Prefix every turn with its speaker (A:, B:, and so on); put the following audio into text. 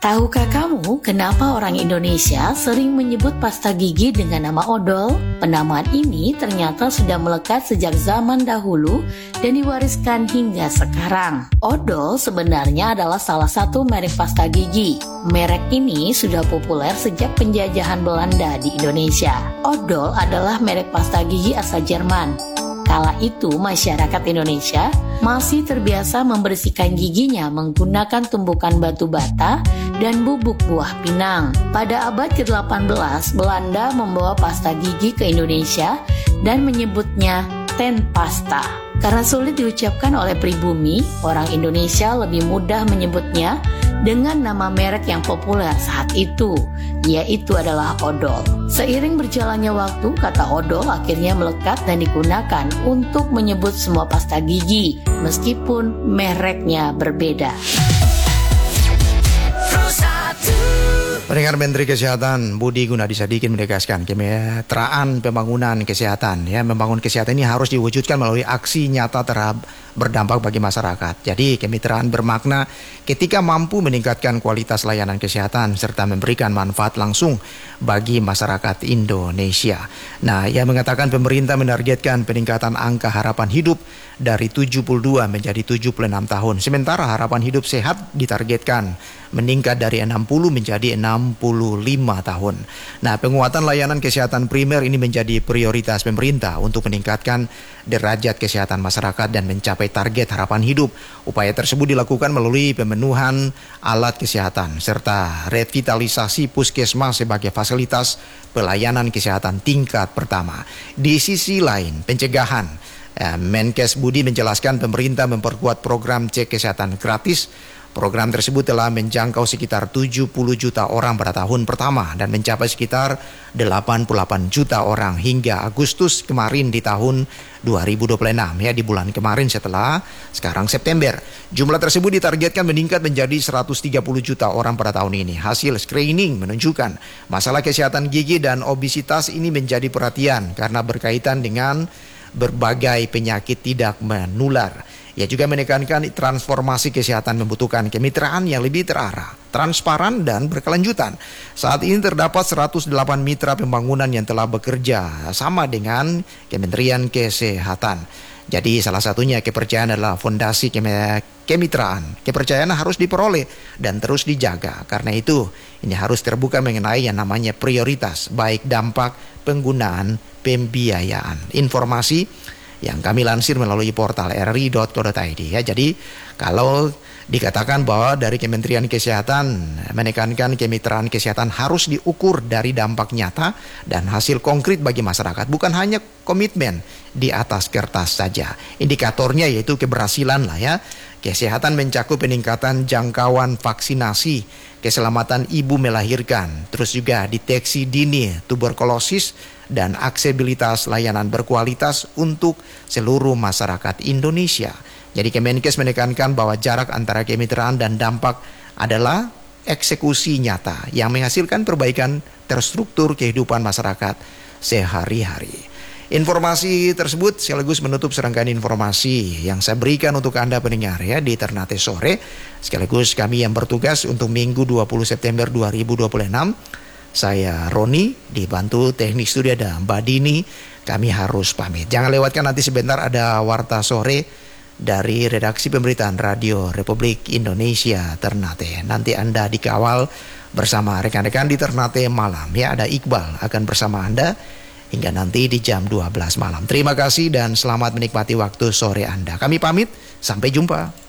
A: Tahukah kamu kenapa orang Indonesia sering menyebut pasta gigi dengan nama odol? Penamaan ini ternyata sudah melekat sejak zaman dahulu dan diwariskan hingga sekarang. Odol sebenarnya adalah salah satu merek pasta gigi. Merek ini sudah populer sejak penjajahan Belanda di Indonesia. Odol adalah merek pasta gigi asal Jerman. Kala itu masyarakat Indonesia masih terbiasa membersihkan giginya menggunakan tumbukan batu bata dan bubuk buah pinang. Pada abad ke-18, Belanda membawa pasta gigi ke Indonesia dan menyebutnya tandpasta. Karena sulit diucapkan oleh pribumi, orang Indonesia lebih mudah menyebutnya dengan nama merek yang populer saat itu, yaitu adalah odol. Seiring berjalannya waktu, kata odol akhirnya melekat dan digunakan untuk menyebut semua pasta gigi, meskipun mereknya berbeda.
B: Pendengar Menteri Kesehatan Budi Gunadi Sadikin menegaskan kemitraan pembangunan kesehatan. Membangun kesehatan ini harus diwujudkan melalui aksi nyata berdampak bagi masyarakat. Jadi kemitraan bermakna ketika mampu meningkatkan kualitas layanan kesehatan serta memberikan manfaat langsung bagi masyarakat Indonesia. Nah, ia mengatakan pemerintah menargetkan peningkatan angka harapan hidup dari 72 menjadi 76 tahun. Sementara harapan hidup sehat ditargetkan meningkat dari 60 menjadi 65 tahun. Nah, penguatan layanan kesehatan primer ini menjadi prioritas pemerintah untuk meningkatkan derajat kesehatan masyarakat dan mencapai target harapan hidup. Upaya tersebut dilakukan melalui pemenuhan alat kesehatan serta revitalisasi puskesmas sebagai fasilitas pelayanan kesehatan tingkat pertama. Di sisi lain, pencegahan. Menkes Budi menjelaskan pemerintah memperkuat program cek kesehatan gratis. Program tersebut telah menjangkau sekitar 70 juta orang pada tahun pertama dan mencapai sekitar 88 juta orang hingga Agustus kemarin di tahun 2026 di bulan kemarin sekarang September. Jumlah tersebut ditargetkan meningkat menjadi 130 juta orang pada tahun ini. Hasil screening menunjukkan masalah kesehatan gigi dan obesitas ini menjadi perhatian karena berkaitan dengan berbagai penyakit tidak menular. Ia juga menekankan transformasi kesehatan membutuhkan kemitraan yang lebih terarah, transparan dan berkelanjutan. Saat ini terdapat 108 mitra pembangunan yang telah bekerja sama dengan Kementerian Kesehatan. Jadi salah satunya kepercayaan adalah fondasi kemitraan. Kepercayaan harus diperoleh dan terus dijaga. Karena itu ini harus terbuka mengenai yang namanya prioritas, baik dampak penggunaan pembiayaan. Informasi yang kami lansir melalui portal rri.co.id Jadi kalau dikatakan bahwa dari Kementerian Kesehatan menekankan kemitraan kesehatan harus diukur dari dampak nyata dan hasil konkret bagi masyarakat, bukan hanya komitmen di atas kertas saja. Indikatornya yaitu keberhasilan Kesehatan mencakup peningkatan jangkauan vaksinasi, keselamatan ibu melahirkan, terus juga deteksi dini tuberkulosis dan aksesibilitas layanan berkualitas untuk seluruh masyarakat Indonesia. Jadi Kemenkes menekankan bahwa jarak antara kemitraan dan dampak adalah eksekusi nyata yang menghasilkan perbaikan terstruktur kehidupan masyarakat sehari-hari. Informasi tersebut sekaligus menutup serangkaian informasi yang saya berikan untuk Anda pendengar di Ternate Sore. Sekaligus kami yang bertugas untuk Minggu 20 September 2026. Saya Roni, dibantu teknik studio ada Mbak Dini. Kami harus pamit. Jangan lewatkan nanti sebentar ada Warta Sore dari redaksi pemberitaan Radio Republik Indonesia Ternate. Nanti Anda dikawal bersama rekan-rekan di Ternate malam. Ada Iqbal akan bersama Anda hingga nanti di jam 12 malam. Terima kasih dan selamat menikmati waktu sore Anda. Kami pamit, sampai jumpa.